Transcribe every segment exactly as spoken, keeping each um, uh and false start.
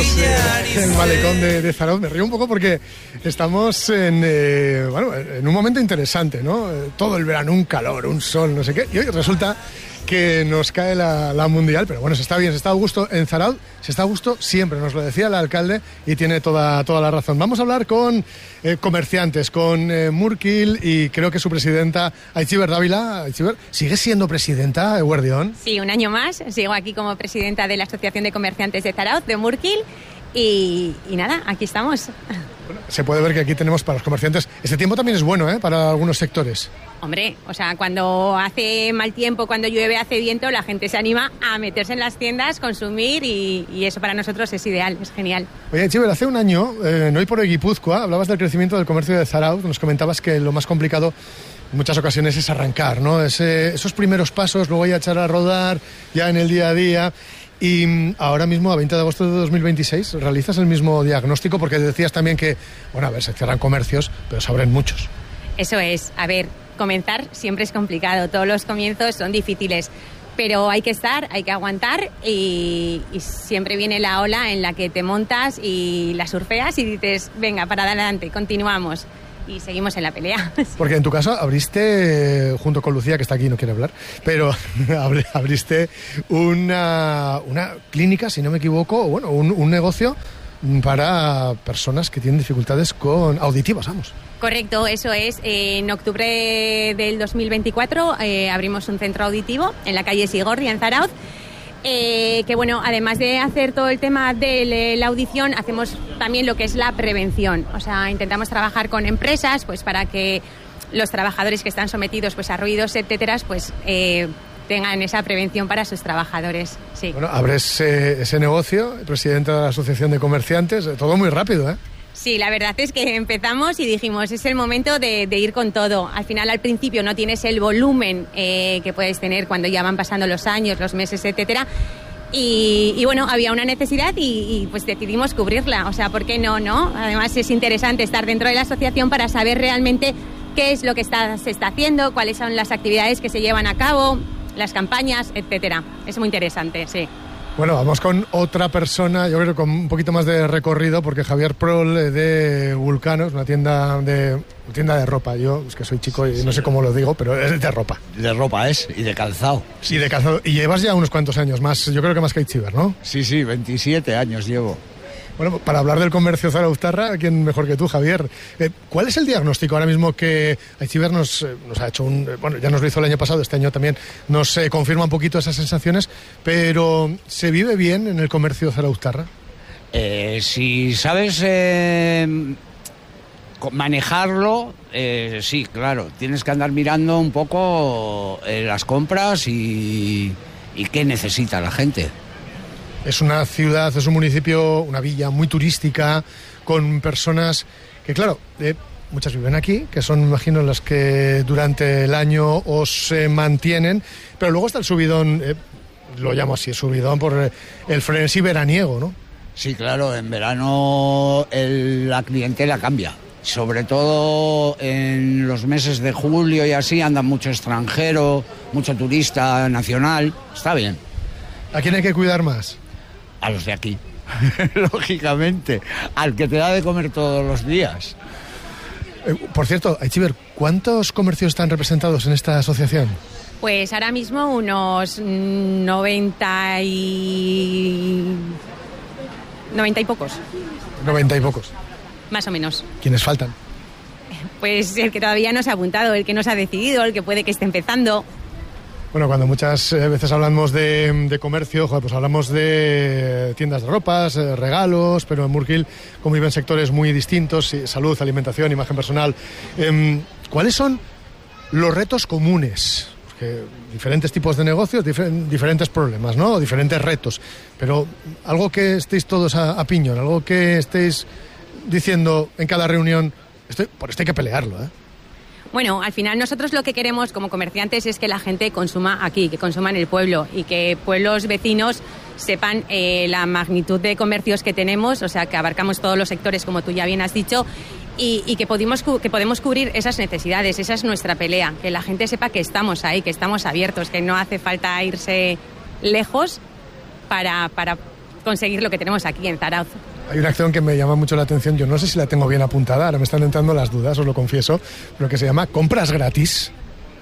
El malecón de, de Zarautz. Me río un poco porque estamos en, eh, bueno, en un momento interesante, ¿no? Todo el verano, un calor, un sol, no sé qué. Y hoy resulta que nos cae la, la mundial, pero bueno, se está bien, se está a gusto en Zarautz, se está a gusto siempre, nos lo decía el alcalde y tiene toda, toda la razón. Vamos a hablar con eh, comerciantes, con eh, Murkil y creo que su presidenta Aitziber Dávila. Aitziber, ¿sigue siendo presidenta, Eguerdión? Sí, un año más, sigo aquí como presidenta de la Asociación de Comerciantes de Zarautz, de Murkil, y, y nada, aquí estamos. Bueno, se puede ver que aquí tenemos para los comerciantes, este tiempo también es bueno, ¿eh? Para algunos sectores. Hombre, o sea, cuando hace mal tiempo, cuando llueve, hace viento, la gente se anima a meterse en las tiendas, consumir y, y eso para nosotros es ideal, es genial. Oye, Chiver, hace un año, eh, no hay por Guipúzcoa, hablabas del crecimiento del comercio de Zarautz, nos comentabas que lo más complicado en muchas ocasiones es arrancar, ¿no? Ese, esos primeros pasos, luego ya echar a rodar ya en el día a día. Y ahora mismo, a veinte de agosto de dos mil veintiséis, realizas el mismo diagnóstico porque decías también que, bueno, a ver, se cierran comercios, pero se abren muchos. Eso es, a ver, comenzar siempre es complicado, todos los comienzos son difíciles, pero hay que estar, hay que aguantar y, y siempre viene la ola en la que te montas y la surfeas y dices, venga, para adelante, continuamos. Y seguimos en la pelea. Porque en tu caso abriste, junto con Lucía, que está aquí y no quiere hablar, pero abriste una, una clínica, si no me equivoco, bueno, un, un negocio para personas que tienen dificultades con auditivas, vamos. Correcto, eso es. En octubre del dos mil veinticuatro eh, abrimos un centro auditivo en la calle Sigorri, en Zarautz. Eh, que bueno, además de hacer todo el tema de la audición, hacemos también lo que es la prevención. O sea, intentamos trabajar con empresas pues para que los trabajadores que están sometidos pues a ruidos, etcétera, pues eh, tengan esa prevención para sus trabajadores. Sí. Bueno, abres eh, ese negocio, presidenta de la Asociación de Comerciantes, todo muy rápido, ¿eh? Sí, la verdad es que empezamos y dijimos, es el momento de, de ir con todo. Al final, al principio, no tienes el volumen eh, que puedes tener cuando ya van pasando los años, los meses, etcétera. Y, y bueno, había una necesidad y, y pues decidimos cubrirla. O sea, ¿por qué no, no? Además, es interesante estar dentro de la asociación para saber realmente qué es lo que está, se está haciendo, cuáles son las actividades que se llevan a cabo, las campañas, etcétera. Es muy interesante, sí. Bueno, vamos con otra persona, yo creo con un poquito más de recorrido, porque Javier Prol de Vulcanos, una tienda de una tienda de ropa. Yo es que soy chico y no sé cómo lo digo, pero es de ropa. De ropa es, y de calzado. Sí, de calzado. Y llevas ya unos cuantos años más, yo creo que más que Aitziber, ¿no? Sí, sí, veintisiete años llevo. Bueno, para hablar del comercio zarauztarra, ¿quién mejor que tú, Javier? Eh, ¿Cuál es el diagnóstico ahora mismo que Aitziber nos, eh, nos ha hecho? Un, eh, bueno, ya nos lo hizo el año pasado, este año también nos eh, confirma un poquito esas sensaciones, pero ¿se vive bien en el comercio zarauztarra? Eh, si sabes eh, manejarlo, eh, sí, claro. Tienes que andar mirando un poco eh, las compras y, y qué necesita la gente. Es una ciudad, es un municipio, una villa muy turística, con personas que, claro, eh, muchas viven aquí, que son, me imagino, las que durante el año os eh, mantienen, pero luego está el subidón, eh, lo llamo así, el subidón por eh, el frenesí veraniego, ¿no? Sí, claro, en verano el, la clientela cambia. Sobre todo en los meses de julio y así anda mucho extranjero, mucho turista nacional, está bien. ¿A quién hay que cuidar más? A los de aquí, lógicamente, al que te da de comer todos los días. Eh, por cierto, Aitziber, ¿cuántos comercios están representados en esta asociación? Pues ahora mismo unos noventa y... noventa y pocos. noventa y pocos. Más o menos. ¿Quiénes faltan? Pues el que todavía no se ha apuntado, el que no se ha decidido, el que puede que esté empezando. Bueno, cuando muchas veces hablamos de, de comercio, joder, pues hablamos de tiendas de ropas, eh, regalos, pero en Murkil conviven sectores muy distintos, salud, alimentación, imagen personal. Eh, ¿Cuáles son los retos comunes? Porque diferentes tipos de negocios, difer- diferentes problemas, ¿no? Diferentes retos, pero algo que estéis todos a, a piñón, algo que estéis diciendo en cada reunión, esto, por esto hay que pelearlo, ¿eh? Bueno, al final nosotros lo que queremos como comerciantes es que la gente consuma aquí, que consuma en el pueblo y que pueblos vecinos sepan eh, la magnitud de comercios que tenemos, o sea, que abarcamos todos los sectores, como tú ya bien has dicho, y, y que, podemos, que podemos cubrir esas necesidades. Esa es nuestra pelea, que la gente sepa que estamos ahí, que estamos abiertos, que no hace falta irse lejos para, para conseguir lo que tenemos aquí en Zarauz. Hay una acción que me llama mucho la atención, yo no sé si la tengo bien apuntada, ahora me están entrando las dudas, os lo confieso, pero que se llama compras gratis.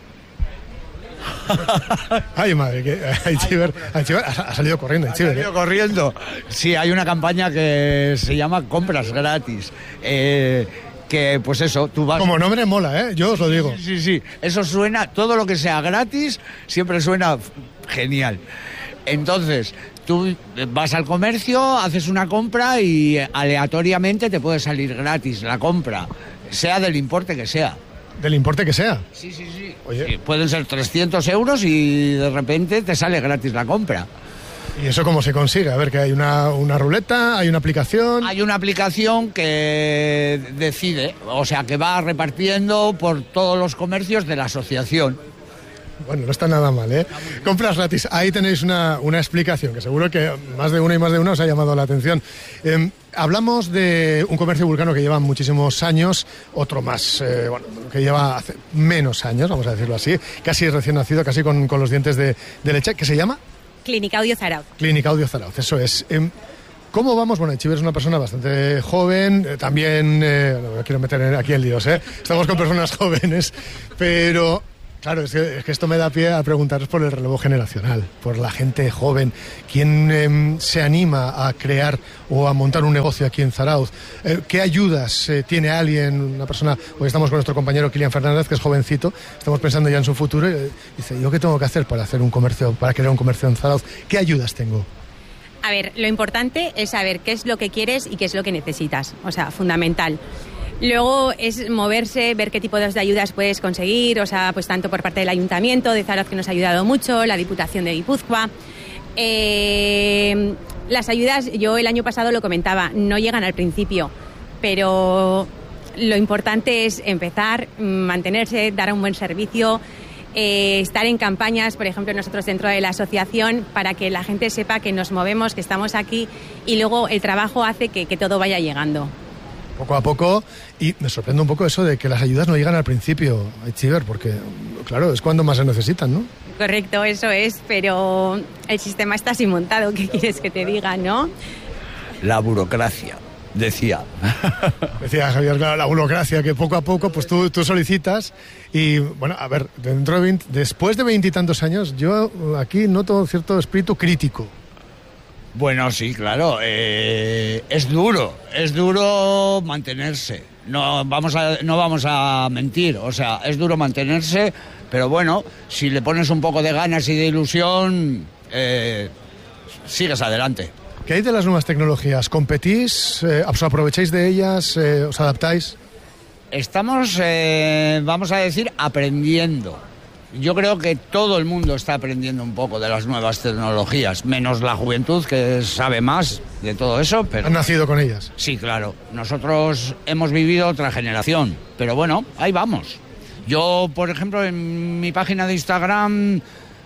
Ay, madre, que Aichiber, Aichiber ha salido corriendo. Aichiber, ha salido ¿eh? corriendo. Sí, hay una campaña que se llama compras gratis. Eh, que, pues eso, tú vas... Como nombre mola, ¿eh? Yo os lo digo. Sí, sí, sí. Eso suena, todo lo que sea gratis siempre suena genial. Entonces, tú vas al comercio, haces una compra y aleatoriamente te puede salir gratis la compra, sea del importe que sea. Del importe que sea. Sí, sí, sí. Oye. Sí, pueden ser trescientos euros y de repente te sale gratis la compra. ¿Y eso cómo se consigue? A ver, que hay una, una ruleta, hay una aplicación... Hay una aplicación que decide, o sea, que va repartiendo por todos los comercios de la asociación. Bueno, no está nada mal, ¿eh? Compras gratis. Ahí tenéis una, una explicación que seguro que más de uno y más de uno os ha llamado la atención. Eh, hablamos de un comercio vulcano que lleva muchísimos años, otro más, eh, bueno, que lleva hace menos años, vamos a decirlo así, casi recién nacido, casi con, con los dientes de, de leche, que se llama... Clínica Audio Zarauz. Clínica Audio Zarauz, eso es. Eh, ¿Cómo vamos? Bueno, Aichiber es una persona bastante joven, eh, también, eh, no me quiero meter aquí en líos, ¿eh? Estamos con personas jóvenes, pero... Claro, es que, es que esto me da pie a preguntaros por el relevo generacional, por la gente joven. ¿Quién eh, se anima a crear o a montar un negocio aquí en Zarauz? Eh, ¿Qué ayudas eh, tiene alguien, una persona? Hoy estamos con nuestro compañero Kilian Fernández, que es jovencito, estamos pensando ya en su futuro. Eh, dice, ¿yo qué tengo que hacer para hacer un comercio, para crear un comercio en Zarauz? ¿Qué ayudas tengo? A ver, lo importante es saber qué es lo que quieres y qué es lo que necesitas, o sea, fundamental. Luego es moverse, ver qué tipo de ayudas puedes conseguir, o sea, pues tanto por parte del Ayuntamiento de Zarauz, que nos ha ayudado mucho, la Diputación de Guipúzcoa. Eh, las ayudas, yo el año pasado lo comentaba, no llegan al principio, pero lo importante es empezar, mantenerse, dar un buen servicio, eh, estar en campañas, por ejemplo, nosotros dentro de la asociación, para que la gente sepa que nos movemos, que estamos aquí, y luego el trabajo hace que, que todo vaya llegando. Poco a poco, y me sorprende un poco eso de que las ayudas no llegan al principio, Aichiber, porque, claro, es cuando más se necesitan, ¿no? Correcto, eso es, pero el sistema está así montado, ¿qué quieres que te diga, no? La burocracia, decía. Decía Javier, claro, la burocracia, que poco a poco pues tú, tú solicitas y, bueno, a ver, dentro de veinte, después de veintitantos años, yo aquí noto cierto espíritu crítico. Bueno, sí, claro, eh, es duro, es duro mantenerse, no vamos a, no vamos a mentir, o sea, es duro mantenerse, pero bueno, si le pones un poco de ganas y de ilusión, eh, sigues adelante. ¿Qué hay de las nuevas tecnologías? ¿Competís? Eh, ¿Os aprovecháis de ellas? Eh, ¿Os adaptáis? Estamos, eh, vamos a decir, aprendiendo. Yo creo que todo el mundo está aprendiendo un poco de las nuevas tecnologías, menos la juventud, que sabe más de todo eso. Pero... ¿Han nacido con ellas? Sí, claro. Nosotros hemos vivido otra generación, pero bueno, ahí vamos. Yo, por ejemplo, en mi página de Instagram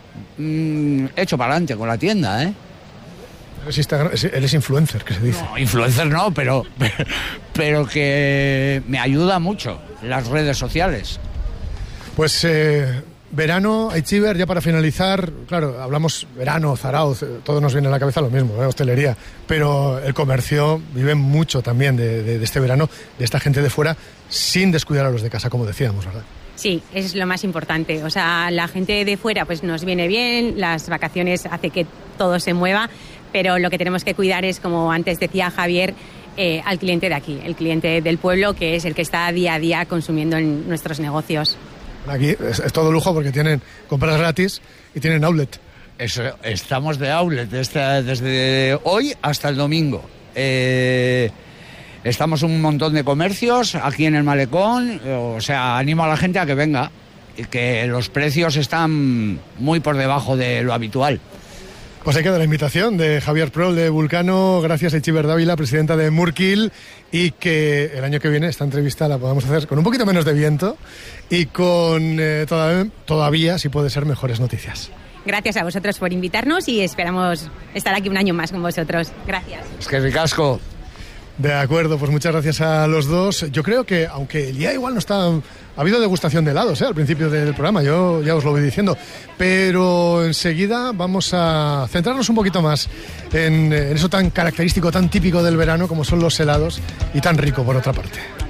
mmm, he hecho para adelante con la tienda, ¿eh? Eres, Instagram, eres influencer, que se dice. No, influencer no, pero, pero que me ayuda mucho las redes sociales. Pues... Eh... Verano, Aichiber, ya para finalizar, claro, hablamos verano, Zarauz, todo nos viene a la cabeza lo mismo, ¿eh? Hostelería, pero el comercio vive mucho también de, de, de este verano, de esta gente de fuera, sin descuidar a los de casa, como decíamos, ¿verdad? Sí, es lo más importante, o sea, la gente de fuera pues nos viene bien, las vacaciones hace que todo se mueva, pero lo que tenemos que cuidar es, como antes decía Javier, eh, al cliente de aquí, el cliente del pueblo, que es el que está día a día consumiendo en nuestros negocios. Aquí es, es todo lujo porque tienen compras gratis y tienen outlet. Eso, estamos de outlet desde, desde hoy hasta el domingo. Eh, estamos un montón de comercios aquí en el Malecón, o sea, animo a la gente a que venga, que los precios están muy por debajo de lo habitual. Pues ahí queda la invitación de Javier Prol de Vulcano, gracias a Aichiber Dávila, presidenta de Murkil, y que el año que viene esta entrevista la podamos hacer con un poquito menos de viento y con eh, todavía, todavía, si puede ser, mejores noticias. Gracias a vosotros por invitarnos y esperamos estar aquí un año más con vosotros. Gracias. Es que ricasco. De acuerdo, pues muchas gracias a los dos. Yo creo que, aunque el día igual no está... Ha habido degustación de helados, ¿eh? Al principio del programa, yo ya os lo voy diciendo. Pero enseguida vamos a centrarnos un poquito más en, en eso tan característico, tan típico del verano como son los helados y tan rico por otra parte.